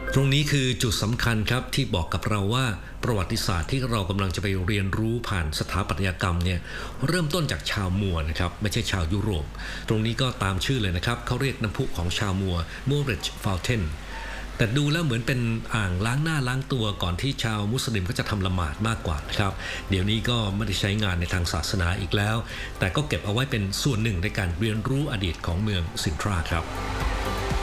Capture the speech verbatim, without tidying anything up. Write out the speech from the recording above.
ตรงนี้คือจุดสำคัญครับที่บอกกับเราว่าประวัติศาสตร์ที่เรากำลังจะไปเรียนรู้ผ่านสถาปัตยกรรมเนี่ยเริ่มต้นจากชาวมัวนะครับไม่ใช่ชาวยุโรปตรงนี้ก็ตามชื่อเลยนะครับเขาเรียกน้ำพุของชาวมัว Moorish Fountain แต่ดูแล้วเหมือนเป็นอ่างล้างหน้าล้างตัวก่อนที่ชาวมุสลิมก็จะทำละหมาดมากกว่านะครับเดี๋ยวนี้ก็ไม่ได้ใช้งานในทางศาสนาอีกแล้วแต่ก็เก็บเอาไว้เป็นส่วนหนึ่งในการเรียนรู้อดีตของเมืองซินทราครับ